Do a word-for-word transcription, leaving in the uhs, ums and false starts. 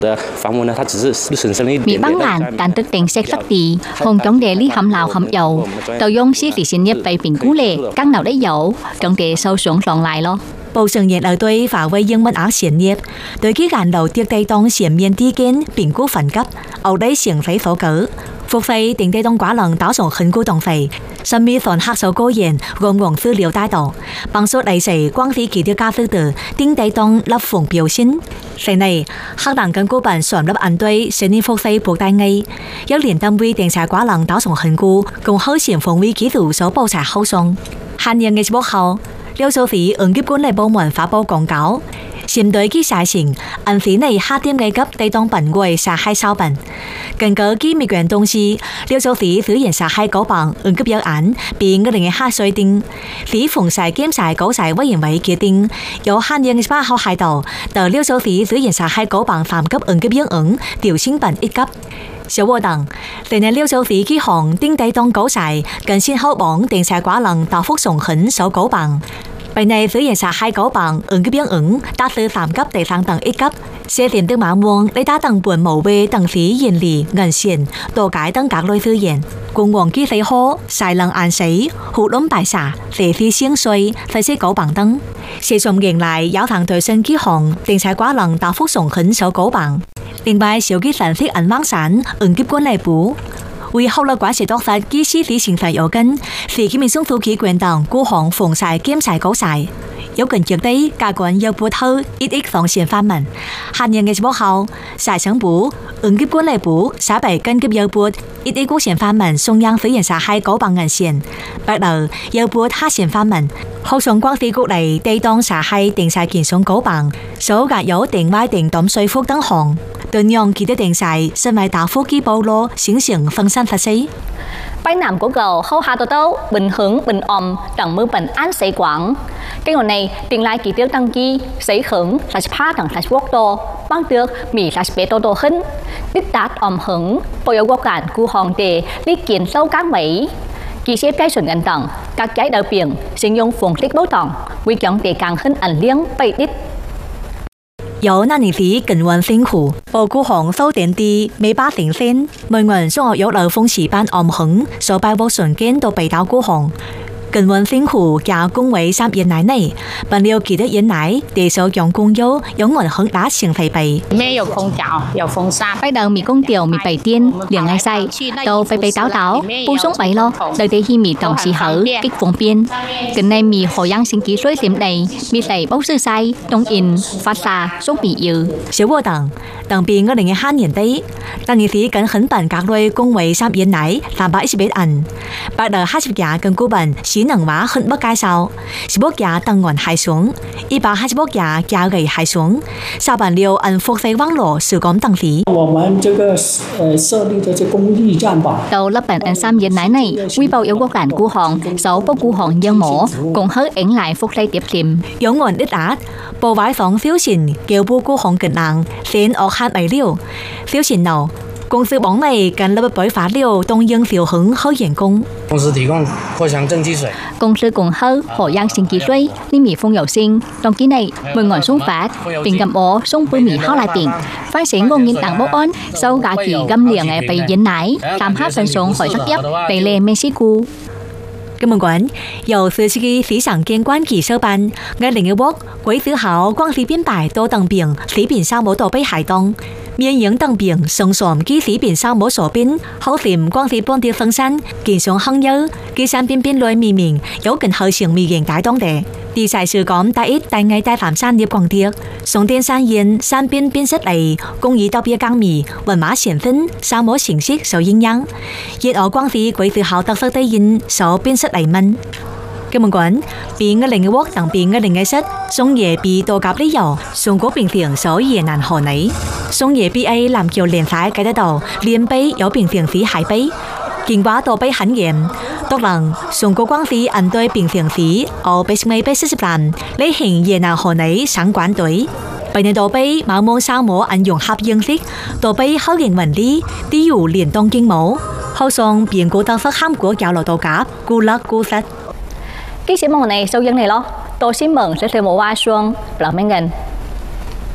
Bị bắn làn,但特定色失地，紅總地呢冚鬧冚油，就用私自先一被評估咧，更留得有，總地受損上來咯。 Bộ Sự Nghiệp ở tuổi phá vây dân bất ác xuyên nghiệp, đối với gàn đầu tiệc Tây Đông xuyên miền đi kiến, bình cú phần cấp, ở đây xuyên phế phổ cử. Phục phế tỉnh Tây Đông quá lần tạo sổ khẩn cú đồng phế, sân mi phần hạc sổ cố yên, gồm gồm tư liệu đại tổ. Bằng số đại sĩ quang phí kỳ tiêu ca tư tử, tỉnh Tây Đông lập phùng biểu xin. Thế này, hạc đảng cần cố bản soạn lập ảnh tuổi, sẽ nên phục phế buộc đại ngay. Yếu liền tâm vi tỉnh xã quá lần tạo sổ khẩn cú, cùng hơi xuyên phùng vi ký thủ số bầu xã hậu sông. Hàn nhân ngày bốc hậu, Liêu Châu Phí ứng kiếp quân lại bộ môn phát báo quảng cáo. Xem đối ký xã sinh, anh phí này hai điểm gây cấp Tây Đông bản quầy xã hai sao bản. Cần cơ ký mỹ quyền đông西, Liêu Châu Phí thứ hiện xã hai cấu bằng ứng kiếp giáo án, bị người định hai xoay tinh. Phí phùng xã kiểm xã cấu xã委員會決定，由汉年八號開導，到Liêu Châu Phí thứ hiện xã hai cấu bằng phạm cấp ứng kiếp giáo ứng, điều sinh bản一cấp.小波等，嚟年Liêu Châu Phí機行丁地當高晒，近先後榜定晒寡能大幅上肯手高bằng。Bài này thứ hiện xã hai高bằng ứng cái biến ứng đạt từ phạm cấp để sang tầng ít cấp. Sẽ tìm được mã muôn lấy đá tầng buồn mẫu bê tầng phí hiện lì, ngân xiên, tổ cái tầng các loại thứ hiện. Cùng nguồn ký lấy hô, xài lần ăn sấy, hụ đống bài xả, để phi xiên xoay, phải sẽ高bằng tầng. Sẽ dùng hiện lại giáo thẳng thời sinh ký hồng, định sai quá lần đại幅上肯手高bằng.另外，小機粉色銀網散，ứng kiếp quân來補。為後來關係多發機師理成分有根，非基面松土企quyền等孤行逢晒兼晒高晒。有近絕對加管有補透一億防線法文，下年嘅時候晒想補，ứng kiếp quân來補，xã bảy根kiếp有補一億股線法文中央非現xã hai九bằng ngàn線，bắt đầu有補下線法文。後上關飛局嚟地當xã hai定晒健上九bằng，數額有定外定dom稅福等行。對樣記得定晒，身為大幅機暴露，形成分散發生。 Bay Nam của cầu hậu hạ tổ tấu bình hưởng bình ổn đẳng mưa bình an xây quảng. Cái nguồn này tiền lại kỳ tiêu đăng ký xây hưởng là phá đẳng là quốc đô bằng được mỹ là bế tô tô hứng đích đạt ổn hưởng bộ yếu quốc cản của hòn đề lý kiến sâu các mấy kỳ xếp trái xuân gần tầng các trái đầu biển sử dụng phùng tích bố tỏng quy chọn đề càng hứng ảnh liếng bay đích. 有那年時更運辛苦，報股行收電啲尾巴成仙，每人中學有流風時班暗行，所拜獲瞬間都被到股行。更運辛苦加工位三爺奶奶，本了記得爺奶，地手用工優，有人很打成肥肥。 咩有空調，有風扇。 Bắt đầu mì công tiểu mì bảy tiên, liền ngay say, đầu phải bị táo táo, bù sống bảy lo, đời đây khi mì tổng xì hở, kích phóng biên. Gần này mì hồ giang sinh ký suối tiệm đầy, mì dày bốc sư say, đông in, phát xa, sống mì yêu. 小波等，等邊個零嘅慳年底，但年時更很笨格類工位三爺奶，三百一十八人，bắt đầu hai十家更古本。 chỉ能話很不介紹，是不假等案係xuống，一百hai十不假價嘅係xuống，下半了按復費網絡施工等費。 我們這個呃設立的這公益站吧。 到lập bản anh Sam hiện nay này, quy bầu yêu quốc cản của hòn, sáu bốc của hòn dân mổ, cùng hết ảnh lại phục lây tiếp tìm. 有案ít át, bộ vải phóng phiếu xin kêu bố của hòn cực nặng, xin ở hạn ấy liều, phiếu xin nào. 公司幫你跟立白法了東英小恒和員工。 公司提供藿香正氣水。 公司cùng hơ hồ giang sinh kỳ suy, nên mì phong dầu sinh. Trong kỳ này, mười ngọn súng phát, bình cầm ổ súng bơi mì hao lại tiền. Phát sinh ngôn nghiên tặng bốc ón, sau gà kỳ găm liền ở bầy dính nái, làm hát phần súng khỏi sắc dấp, bầy lê Mexico. 金門館由四十個非常見關技術班，喺另一屋鬼子校光是編排多等病，死邊三冇到被害當。 面影等病，上上基史邊三冇所邊，後掂光是幫啲分散，見上亨優，基山邊邊內面面有近後成面形大當地。地勢是講第一第二第三山葉光碟，上電山煙山邊邊失嚟，公益特別更米，雲馬成分，三冇形式受營養，熱我光是鬼子校特色的煙受邊失嚟問。 金門館變嘅另一屋等變嘅另一室，送夜 B 到夾理由，送過平thường所以難學你。送夜 B A 籃球聯賽計得到，練杯有平thường時係杯，結果到杯很嚴，獨能送過光時按對平thường時，我俾mấy杯四十lần，你hình也難學你上管隊。 Bởi nên đồ bay mà môn sao mổ ảnh dụng hợp dân thích, đồ bay hậu hình vấn lý, đi dụ liền đông kinh mổ. Hậu xong biến cố tao phát ham của giáo lộ tổ cáp, cú lắc cú sách. Cái xí môn này sâu dân này lo, tôi xin mừng sẽ thêm một hoa xuân, bảo mấy ngành.